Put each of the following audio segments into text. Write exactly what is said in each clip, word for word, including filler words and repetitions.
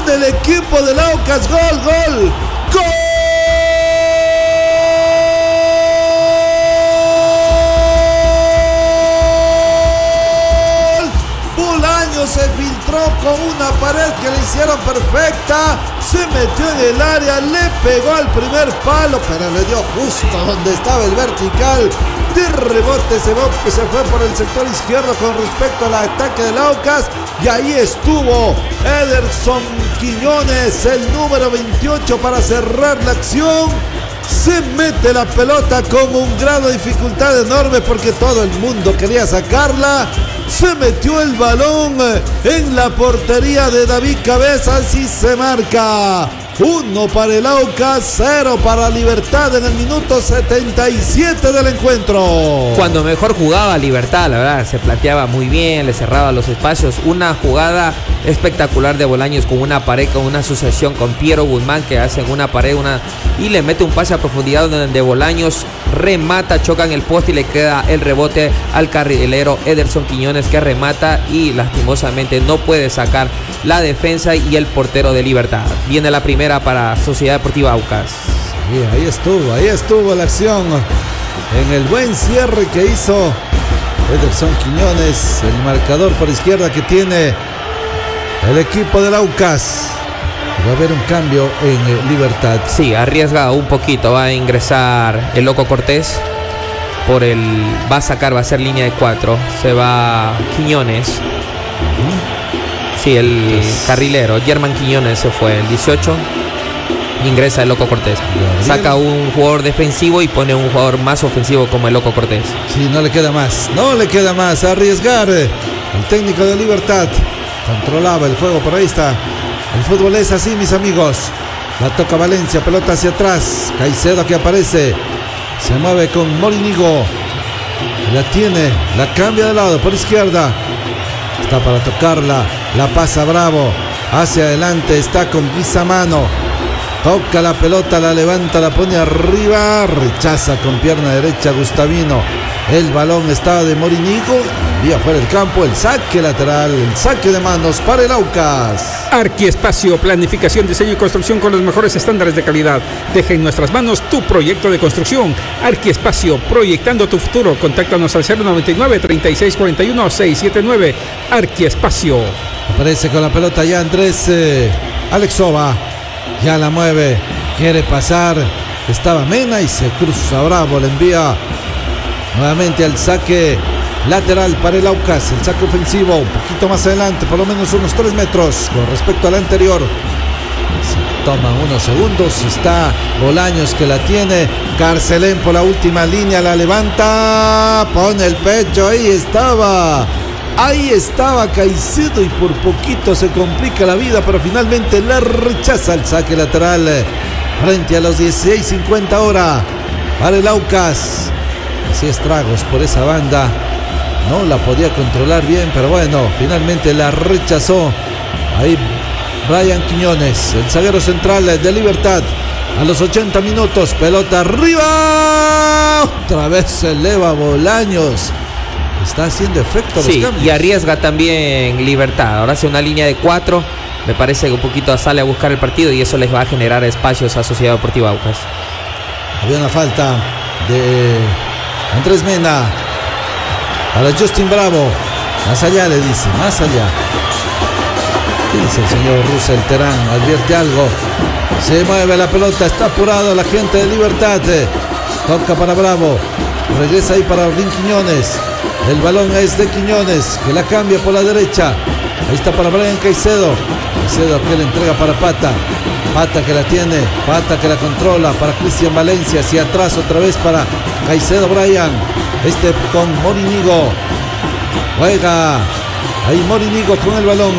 Gol del equipo del Aucas. Gol, gol, gol. Se filtró con una pared que le hicieron perfecta, se metió en el área, le pegó al primer palo, pero le dio justo donde estaba el vertical. De rebote se fue, se fue por el sector izquierdo con respecto al ataque del Aucas, y ahí estuvo Ederson Quiñones, el número veintiocho, para cerrar la acción. Se mete la pelota con un grado de dificultad enorme porque todo el mundo quería sacarla. Se metió el balón en la portería de David Cabezas y se marca uno para el Aucas, cero para Libertad en el minuto setenta y siete del encuentro. Cuando mejor jugaba Libertad, la verdad, se planteaba muy bien, le cerraba los espacios. Una jugada espectacular de Bolaños con una pared, con una asociación con Piero Guzmán, que hacen una pared una y le mete un pase a profundidad donde Bolaños remata, choca en el poste y le queda el rebote al carrilero Ederson Quiñones, que remata y lastimosamente no puede sacar la defensa y el portero de Libertad. Viene la primera para Sociedad Deportiva Aucas. Sí, ahí estuvo, ahí estuvo la acción en el buen cierre que hizo Ederson Quiñones, el marcador por izquierda que tiene el equipo del Aucas. Va a haber un cambio en Libertad. Sí, arriesga un poquito, va a ingresar el Loco Cortés por el, va a sacar, va a ser línea de cuatro, se va Quiñones. Sí, el carrilero, Germán Quiñones se fue, el dieciocho, ingresa el Loco Cortés. Saca un jugador defensivo y pone un jugador más ofensivo como el Loco Cortés. Sí, no le queda más, no le queda más, arriesgar. El técnico de Libertad controlaba el juego, por ahí está. El fútbol es así, mis amigos. La toca Valencia, pelota hacia atrás. Caicedo que aparece, se mueve con Morinigo. La tiene, la cambia de lado por izquierda. Está para tocarla, la pasa Bravo, hacia adelante, está con Guizamano, toca la pelota, la levanta, la pone arriba, rechaza con pierna derecha Gustavino, el balón está de Morinigo, envía fuera del campo, el saque lateral, el saque de manos para el Aucas. Arquiespacio, planificación, diseño y construcción con los mejores estándares de calidad. Deja en nuestras manos tu proyecto de construcción. Arquiespacio, proyectando tu futuro. Contáctanos al cero noventa y nueve, treinta y seis cuarenta y uno, seiscientos setenta y nueve. Arquiespacio. Aparece con la pelota ya Andrés eh, Alexova, ya la mueve, quiere pasar, estaba Mena y se cruza Bravo, le envía nuevamente al saque lateral para el Aucas, el saque ofensivo un poquito más adelante, por lo menos unos tres metros con respecto al anterior. Se toman unos segundos, está Bolaños que la tiene, Carcelén por la última línea, la levanta, pone el pecho, ahí estaba, ahí estaba Caicedo y por poquito se complica la vida, pero finalmente la rechaza el saque lateral frente a los dieciséis cincuenta ahora para el Aucas. Así estragos por esa banda, no la podía controlar bien, pero bueno, finalmente la rechazó. Ahí Brian Quiñones, el zaguero central de Libertad, a los ochenta minutos, pelota arriba, otra vez se eleva Bolaños, está haciendo efecto los sí, cambios. Y arriesga también Libertad, ahora hace una línea de cuatro, me parece que un poquito sale a buscar el partido y eso les va a generar espacios a Sociedad Deportiva Aucas. Había una falta de Andrés Mena para Justin Bravo, más allá le dice, más allá. ¿Qué dice el señor Russell Terán? Advierte algo, se mueve la pelota, está apurado la gente de Libertad, toca para Bravo, regresa ahí para Ordín Quiñones, el balón es de Quiñones, que la cambia por la derecha, ahí está para Brian Caicedo, Caicedo que le entrega para Pata, Pata que la tiene, Pata que la controla para Cristian Valencia, hacia atrás otra vez para Caicedo Brian, este con Morinigo, juega ahí Morinigo con el balón,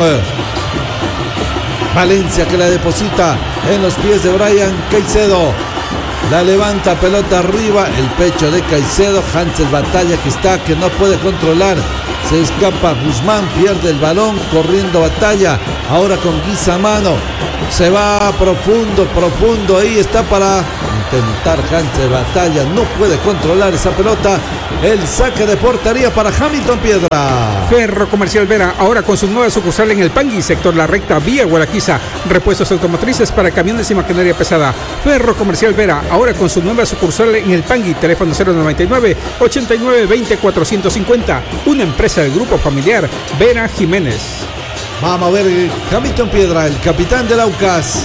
Valencia que la deposita en los pies de Brian Caicedo, la levanta, pelota arriba, el pecho de Caicedo, Hansel Batalla que está, que no puede controlar, se escapa Guzmán, pierde el balón, corriendo Batalla, ahora con Guizamano, se va profundo, profundo, ahí está para intentar Hansel Batalla, no puede controlar esa pelota. El saque de portería para Hamilton Piedra. Ferro Comercial Vera, ahora con su nueva sucursal en el Pangui, sector La Recta, vía Guaraquiza. Repuestos automotrices para camiones y maquinaria pesada. Ferro Comercial Vera, ahora con su nueva sucursal en el Pangui, teléfono cero noventa y nueve, ochenta y nueve, veinte, cuatrocientos cincuenta. Una empresa del grupo familiar Vera Jiménez. Vamos a ver Hamilton Piedra, el capitán del Aucas.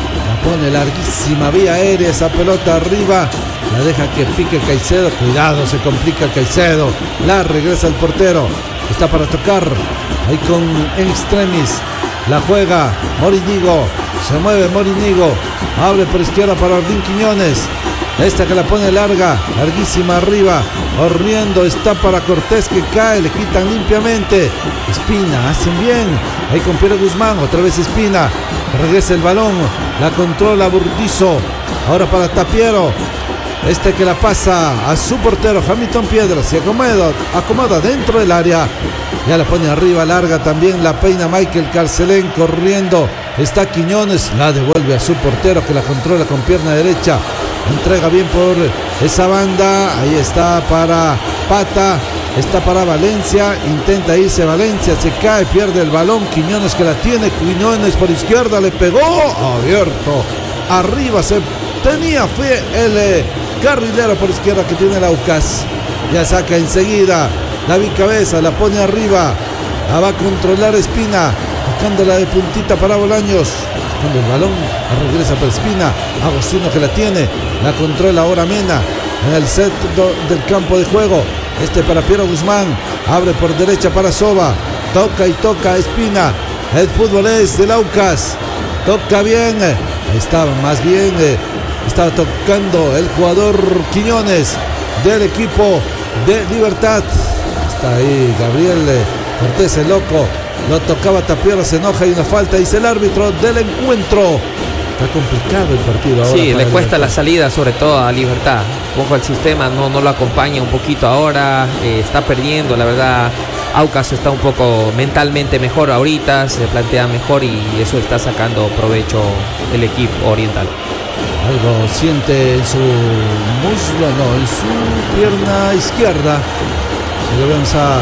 La pone larguísima vía aérea, esa pelota arriba. La deja que pique Caicedo. Cuidado, se complica Caicedo. La regresa el portero. Está para tocar. Ahí con en extremis. La juega Morinigo. Se mueve Morinigo. Abre por izquierda para Ordín Quiñones. Esta que la pone larga. Larguísima arriba. Horriendo. Está para Cortés que cae. Le quitan limpiamente. Espina. Hacen bien. Ahí con Piero Guzmán. Otra vez Espina. Regresa el balón. La controla Burdizo. Ahora para Tapiero. Este que la pasa a su portero Hamilton Piedra, se acomoda, acomoda dentro del área, ya la pone arriba, larga también, la peina Michael Carcelén corriendo, está Quiñones, la devuelve a su portero que la controla con pierna derecha, entrega bien por esa banda, ahí está para Pata, está para Valencia, intenta irse Valencia, se cae, pierde el balón, Quiñones que la tiene, Quiñones por izquierda, le pegó, abierto, arriba se tenía fe el eh, carrilero por izquierda que tiene el Aucas. Ya saca enseguida David Cabeza, la pone arriba. La va a controlar Espina. Buscándola de puntita para Bolaños. Cuando el balón regresa para Espina. Agostino que la tiene. La controla ahora Mena. En el centro del campo de juego. Este para Piero Guzmán. Abre por derecha para Soba. Toca y toca Espina. El fútbol es del Aucas. Toca bien. Ahí estaba más bien. Eh, Está tocando el jugador Quiñones del equipo de Libertad. Está ahí Gabriel Cortés, el loco. Lo tocaba Tapiero, se enoja y una falta. Dice el árbitro del encuentro. Está complicado el partido ahora. Sí, le cuesta la salida, sobre todo a Libertad. Un poco el sistema no, no lo acompaña un poquito ahora. Eh, está perdiendo, la verdad. Aucas está un poco mentalmente mejor ahorita. Se plantea mejor y eso está sacando provecho el equipo oriental. Algo siente en su muslo, no, en su pierna izquierda. Y lo vemos a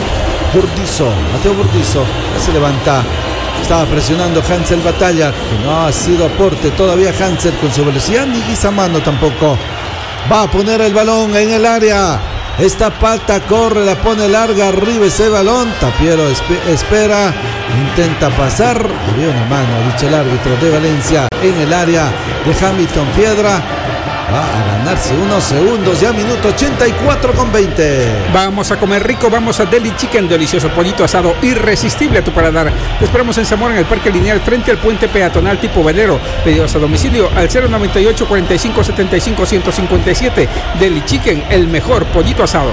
Burdizo, Mateo Burdizo, ya se levanta. Estaba presionando Hansel Batalla, que no ha sido aporte todavía Hansel con su velocidad, ni Guizamano tampoco. Va a poner el balón en el área. Esta Pata corre, la pone larga, arriba ese balón. Tapiero espera, intenta pasar. Había una mano, ha dicho el árbitro de Valencia, en el área de Hamilton Piedra. Va a ganarse unos segundos, ya minuto ochenta y cuatro con veinte. Vamos a comer rico, vamos a Deli Chicken, delicioso pollito asado, irresistible a tu paladar. Te esperamos en Zamora, en el Parque Lineal, frente al puente peatonal tipo velero. Pedidos a domicilio al cero noventa y ocho, cuarenta y cinco, setenta y cinco, ciento cincuenta y siete. Deli Chicken, el mejor pollito asado.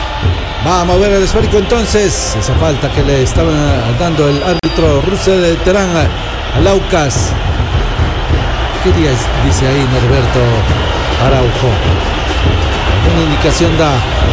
Vamos a ver el esférico entonces. Esa falta que le estaba dando el árbitro Russell de Terán al Aucas. ¿Qué dice ahí Norberto Araujo? Una indicación da.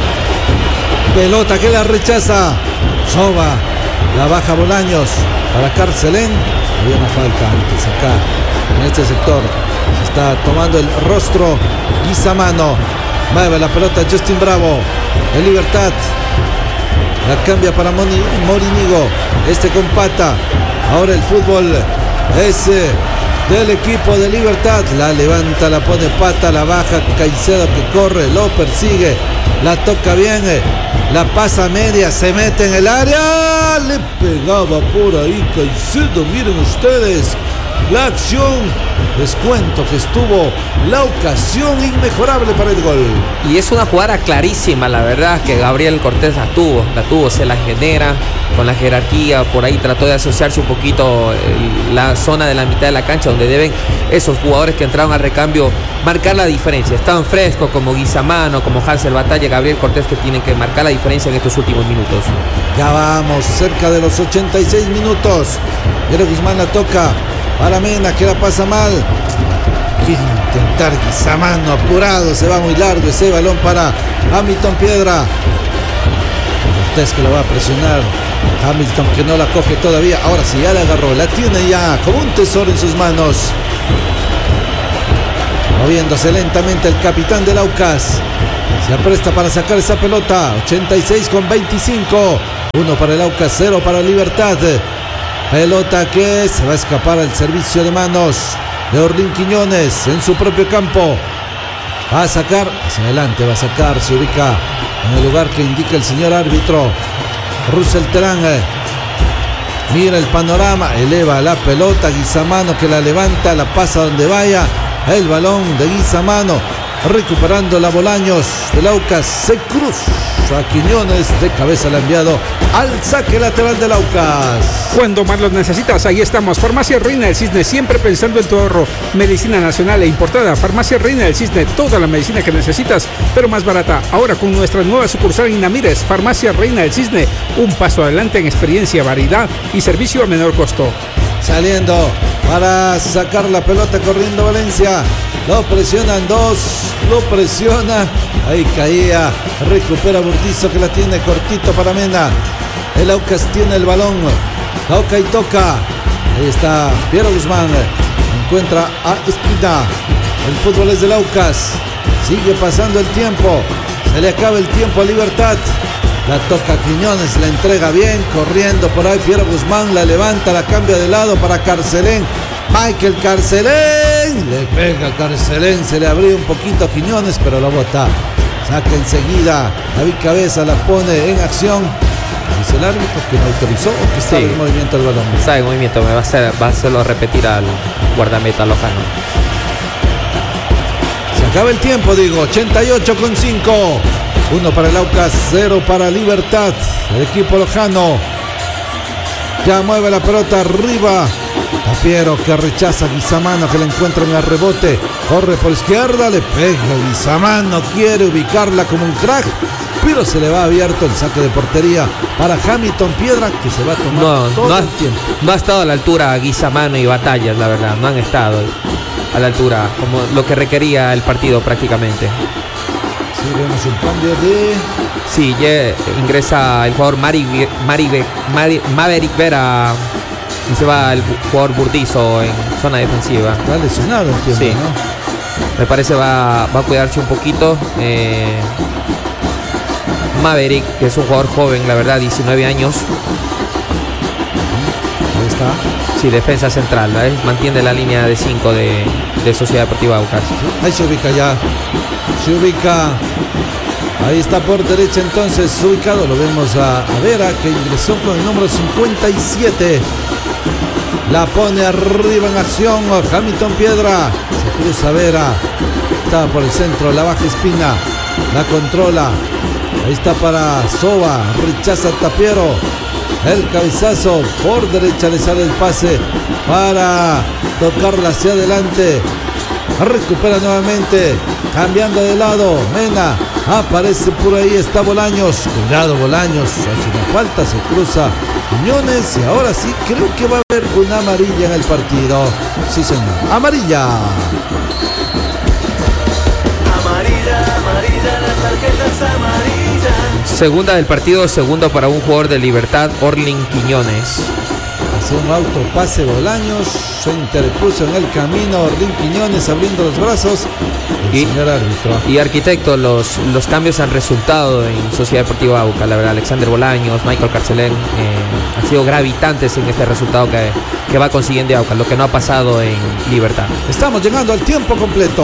Pelota que la rechaza. Soba. La baja Bolaños para Carcelén. Había una falta antes acá en este sector. Se está tomando el rostro Guizamano. Mueve la pelota Justin Bravo. En Libertad. La cambia para Moni, Morinigo. Este con Pata. Ahora el fútbol es eh, del equipo de Libertad. La levanta, la pone Pata, la baja Caicedo que corre, lo persigue, la toca bien, la pasa media, se mete en el área, le pegaba por ahí Caicedo. Miren ustedes la acción, les cuento que estuvo la ocasión inmejorable para el gol. Y es una jugada clarísima, la verdad, que Gabriel Cortés la tuvo, la tuvo, se la genera con la jerarquía, por ahí trató de asociarse un poquito el, la zona de la mitad de la cancha donde deben esos jugadores que entraron al recambio marcar la diferencia. Estaban frescos como Guizamano, como Hansel Batalla, Gabriel Cortés, que tienen que marcar la diferencia en estos últimos minutos. Ya vamos cerca de los ochenta y seis minutos. Piero Guzmán la toca para Mena, que la pasa mal. Quiere intentar Guizamano, apurado, se va muy largo ese balón para Hamilton Piedra. Cortés que lo va a presionar. Hamilton que no la coge todavía. Ahora sí, ya la agarró, la tiene ya como un tesoro en sus manos. moviéndose lentamente el capitán del Aucas. Se apresta para sacar esa pelota. ochenta y seis con veinticinco. uno para el Aucas, cero para Libertad. Pelota que se va a escapar al servicio de manos de Orlín Quiñones en su propio campo. Va a sacar, hacia adelante va a sacar, se ubica en el lugar que indica el señor árbitro. Russell Terán mira el panorama, eleva la pelota, Guizamano que la levanta, la pasa donde vaya. El balón de Guizamano, recuperando la Bolaños del Aucas, se cruza a Quiñones, de cabeza le ha enviado al saque lateral del Aucas. Cuando más los necesitas, ahí estamos. Farmacia Reina del Cisne, siempre pensando en tu ahorro. Medicina nacional e importada. Farmacia Reina del Cisne, toda la medicina que necesitas, pero más barata. Ahora con nuestra nueva sucursal en Namírez, Farmacia Reina del Cisne, un paso adelante en experiencia, variedad y servicio a menor costo. Saliendo para sacar la pelota, corriendo Valencia. Lo presionan dos, lo presiona. Ahí caía, recupera Burdizo que la tiene cortito para Mena. El Aucas tiene el balón. Toca y toca. Ahí está Piero Guzmán. Encuentra a Espina. El fútbol es del Aucas. Sigue pasando el tiempo. Se le acaba el tiempo a Libertad. La toca Quiñones, la entrega bien, corriendo por ahí Piero Guzmán, la levanta, la cambia de lado para Carcelén. Michael Carcelén, le pega a Carcelén, se le abrió un poquito a Quiñones, pero la bota. Saca enseguida, David Cabeza la pone en acción. Dice el árbitro que no autorizó o que está sí, en movimiento el balón. Está en movimiento, me va a, hacer, va a hacerlo repetir al guardameta lojano. Se acaba el tiempo, digo, ochenta y ocho con cinco. uno para el Aucas, cero para Libertad. El equipo lojano ya mueve la pelota arriba. Tapiero que rechaza a Guizamano, que la encuentra en el rebote. Corre por izquierda, le pega a Guizamano. Quiere ubicarla como un crack, pero se le va abierto el saque de portería para Hamilton Piedra, que se va a tomar no, todo no el ha, tiempo. No ha estado a la altura Guizamano y Batallas, la verdad. No han estado a la altura, como lo que requería el partido prácticamente. Sí, vemos un cambio de... Sí, ya ingresa el jugador Mari, Mari, Mari, Maverick Vera y se va el jugador Burdizo en zona defensiva. Está lesionado, entiendo, sí, ¿no? Me parece va, va a cuidarse un poquito. Eh, Maverick, que es un jugador joven, la verdad, diecinueve años. Ahí está. Sí, defensa central, ¿eh? Mantiene la línea de cinco de, de Sociedad Deportiva Aucas. Ahí se ubica ya. Se ubica. Ahí está por derecha entonces ubicado. Lo vemos a, a Vera, que ingresó con el número cincuenta y siete. La pone arriba en acción Hamilton Piedra. Se cruza Vera. Está por el centro, la baja Espina. La controla. Ahí está para Soba. Rechaza Tapiero. El cabezazo por derecha, le sale el pase para tocarla hacia adelante. Recupera nuevamente, cambiando de lado. Mena aparece por ahí, está Bolaños. Cuidado Bolaños, hace una falta, se cruza Quiñones y ahora sí creo que va a haber una amarilla en el partido. Sí señor, amarilla. Amarilla, amarilla, la tarjeta es amarilla. Segunda del partido, segundo para un jugador de Libertad, Orlin Quiñones. Hace un autopase Bolaños, se interpuso en el camino Orlin Quiñones abriendo los brazos. El y, señor árbitro. Y arquitecto, los, los cambios han resultado en Sociedad Deportiva Aucas, la verdad. Alexander Bolaños, Michael Carcelén eh, han sido gravitantes en este resultado que, que va consiguiendo Aucas, lo que no ha pasado en Libertad. Estamos llegando al tiempo completo.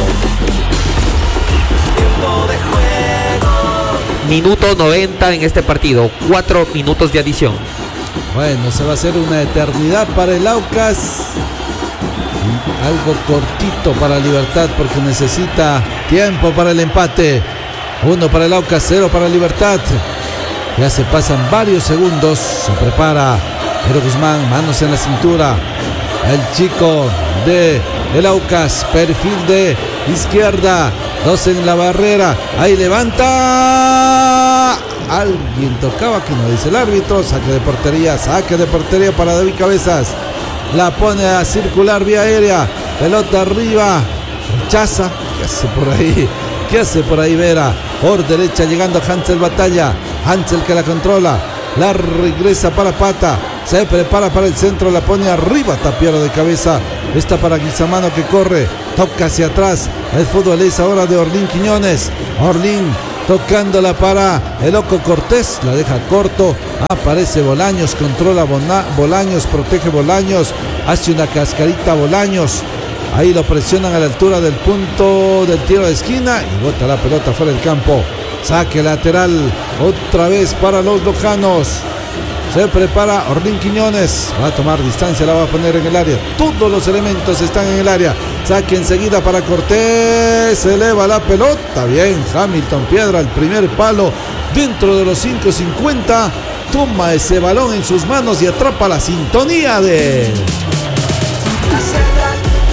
Tiempo de juego. Minuto noventa en este partido, cuatro minutos de adición. Bueno, se va a hacer una eternidad para el Aucas. Algo cortito para Libertad porque necesita tiempo para el empate. Uno para el Aucas, cero para Libertad. Ya se pasan varios segundos. Se prepara Piero Guzmán, manos en la cintura. El chico de el Aucas, perfil de izquierda. Dos en la barrera. Ahí levanta. Alguien tocaba, que no dice el árbitro. Saque de portería, saque de portería para David Cabezas. La pone a circular vía aérea. Pelota arriba. Rechaza. ¿Qué hace por ahí? ¿Qué hace por ahí Vera? Por derecha llegando Hansel Batalla. Hansel que la controla. La regresa para Pata. Se prepara para el centro, la pone arriba, Tapiero de cabeza. Está para Guizamano que corre, toca hacia atrás. El fútbol es ahora de Orlín Quiñones. Orlín tocándola para el Loco Cortés, la deja corto. Aparece Bolaños, controla Bona, Bolaños, protege Bolaños. Hace una cascarita Bolaños. Ahí lo presionan a la altura del punto del tiro de esquina y bota la pelota fuera del campo. Saque lateral otra vez para los lojanos. Se prepara Orlín Quiñones. Va a tomar distancia, la va a poner en el área. Todos los elementos están en el área. Saque enseguida para Cortés. Se eleva la pelota. Bien, Hamilton Piedra, el primer palo dentro de los cinco cincuenta. Toma ese balón en sus manos y atrapa la sintonía de... La Z,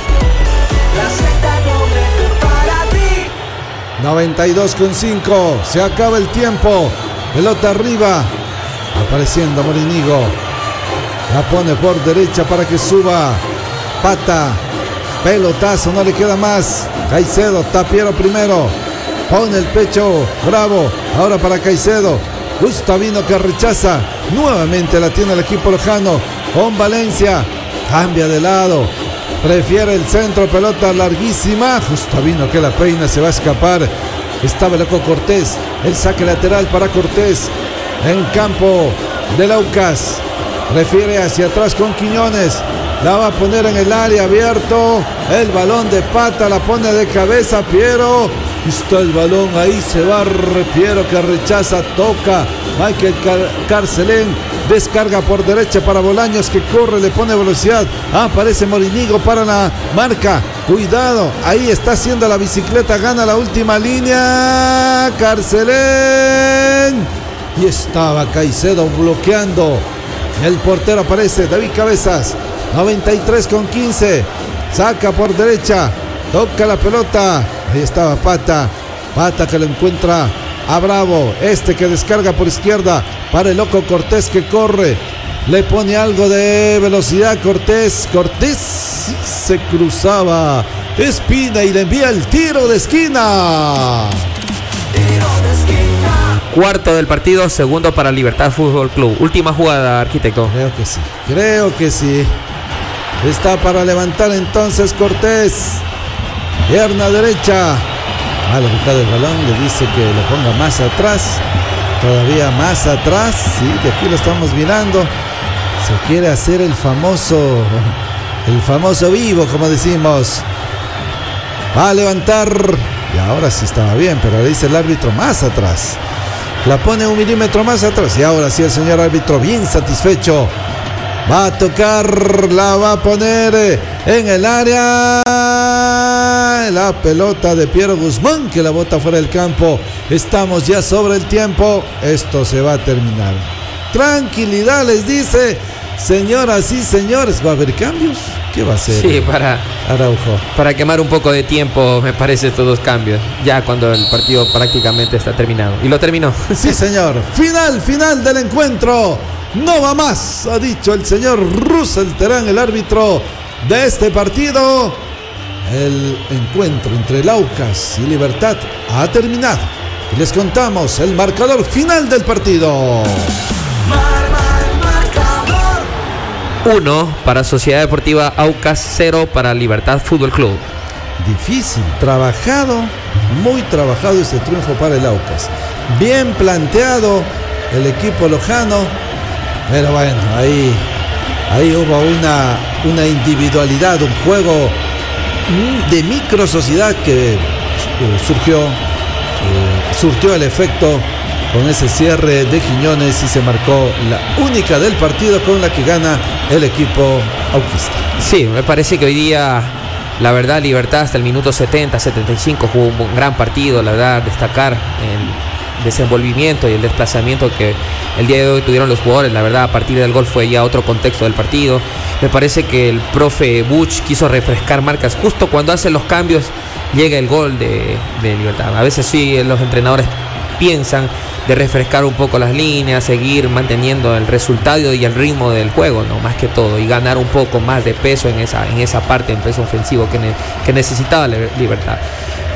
la Z no mejor para ti. noventa y dos con cinco. Se acaba el tiempo. Pelota arriba. Apareciendo Morinigo. La pone por derecha para que suba. Pata. Pelotazo, no le queda más. Caicedo, Tapiero primero. Pone el pecho. Bravo. Ahora para Caicedo. Gustavino que rechaza. Nuevamente la tiene el equipo lojano. Con Valencia. Cambia de lado. Prefiere el centro. Pelota larguísima. Gustavino que la peina. Se va a escapar. Estaba Loco Cortés. El saque lateral para Cortés. En campo del Aucas. Refiere hacia atrás con Quiñones. La va a poner en el área abierto. El balón de Pata. La pone de cabeza Piero. Está el balón ahí. Se va Piero que rechaza. Toca Michael Car- Carcelén. Descarga por derecha para Bolaños que corre. Le pone velocidad. Aparece Morinigo para la marca. Cuidado. Ahí está haciendo la bicicleta. Gana la última línea. Carcelén. Y estaba Caicedo bloqueando. El portero aparece, David Cabezas. noventa y tres con quince. Saca por derecha. Toca la pelota. Ahí estaba Pata. Pata que lo encuentra a Bravo. Este que descarga por izquierda para el Loco Cortés que corre. Le pone algo de velocidad Cortés. Cortés se cruzaba Espina y le envía el tiro de esquina. Tiro de esquina. Cuarto del partido, segundo para Libertad Fútbol Club. Última jugada, arquitecto. Creo que sí, creo que sí. Está para levantar entonces Cortés. Pierna derecha. A la mitad del balón le dice que lo ponga más atrás. Todavía más atrás. Sí, de aquí lo estamos mirando. Se quiere hacer el famoso, el famoso vivo, como decimos. Va a levantar. Y ahora sí estaba bien, pero le dice el árbitro más atrás. La pone un milímetro más atrás. Y ahora sí el señor árbitro bien satisfecho. Va a tocar, la va a poner en el área. La pelota de Piero Guzmán que la bota fuera del campo. Estamos ya sobre el tiempo. Esto se va a terminar. Tranquilidad, les dice. Señoras y señores, ¿va a haber cambios? ¿Qué va a hacer? Sí, para, Araujo. para quemar un poco de tiempo, me parece, estos dos cambios. Ya cuando el partido prácticamente está terminado. Y lo terminó. Sí, señor. Final, final del encuentro. No va más, ha dicho el señor Russell Terán, el árbitro de este partido. El encuentro entre el Aucas y Libertad ha terminado. Y les contamos el marcador final del partido. uno para Sociedad Deportiva Aucas, cero para Libertad Fútbol Club. Difícil, trabajado, muy trabajado este triunfo para el Aucas. Bien planteado el equipo lojano, pero bueno, ahí, ahí hubo una, una individualidad, un juego de micro sociedad que eh, surgió, eh, surtió el efecto con ese cierre de Quiñones y se marcó la única del partido con la que gana el equipo auquista. Sí, me parece que hoy día, la verdad, Libertad hasta el minuto setenta, setenta y cinco jugó un gran partido, la verdad, destacar el desenvolvimiento y el desplazamiento que el día de hoy tuvieron los jugadores. La verdad, a partir del gol fue ya otro contexto del partido. Me parece que el profe Buch quiso refrescar marcas justo cuando hacen los cambios, llega el gol de, de Libertad. A veces sí, los entrenadores piensan de refrescar un poco las líneas, seguir manteniendo el resultado y el ritmo del juego, no, más que todo, y ganar un poco más de peso en esa, en esa parte, en peso ofensivo que, ne, que necesitaba Libertad.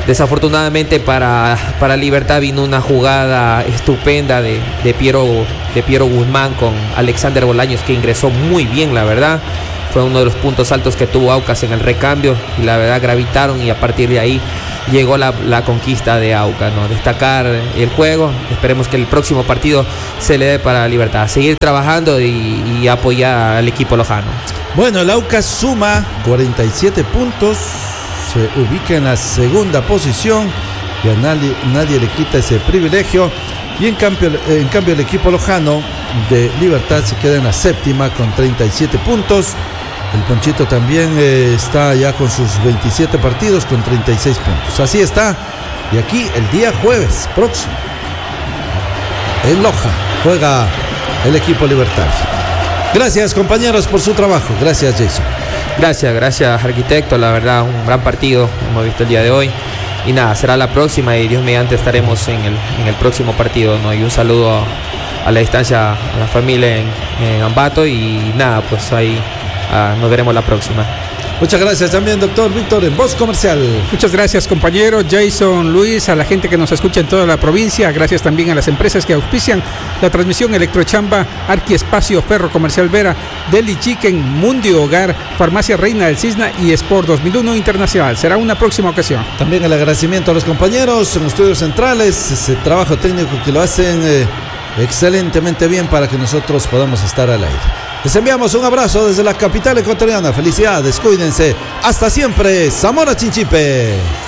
Desafortunadamente para, para Libertad vino una jugada estupenda de, de, Piero, de Piero Guzmán con Alexander Bolaños, que ingresó muy bien, la verdad. Fue uno de los puntos altos que tuvo Aucas en el recambio y la verdad gravitaron, y a partir de ahí llegó la, la conquista de Aucas, ¿no? Destacar el juego. Esperemos que el próximo partido se le dé para Libertad. Seguir trabajando y, y apoyar al equipo lojano. Bueno, el Aucas suma cuarenta y siete puntos. Se ubica en la segunda posición y a nadie, nadie le quita ese privilegio. Y en cambio, en cambio el equipo lojano de Libertad se queda en la séptima con treinta y siete puntos. El Ponchito también eh, está ya con sus veintisiete partidos con treinta y seis puntos. Así está. Y aquí el día jueves próximo en Loja juega el equipo Libertad. Gracias, compañeros, por su trabajo. Gracias, Jason. Gracias, gracias, arquitecto. La verdad, un gran partido hemos visto el día de hoy. Y nada, será la próxima y Dios mediante estaremos en el, en el próximo partido, ¿no? Y un saludo a, a la distancia a la familia en, en Ambato. Y nada, pues ahí uh, nos veremos la próxima. Muchas gracias también, doctor Víctor, en Voz Comercial. Muchas gracias, compañero Jason, Luis, a la gente que nos escucha en toda la provincia. Gracias también a las empresas que auspician la transmisión: Electrochamba, Arquiespacio, Ferro Comercial Vera, Deli Chicken, Mundi Hogar, Farmacia Reina del Cisna y Sport dos mil uno Internacional. Será una próxima ocasión. También el agradecimiento a los compañeros en los estudios centrales, ese trabajo técnico que lo hacen eh, excelentemente bien para que nosotros podamos estar al aire. Les enviamos un abrazo desde la capital ecuatoriana. Felicidades, cuídense. Hasta siempre. Zamora Chinchipe.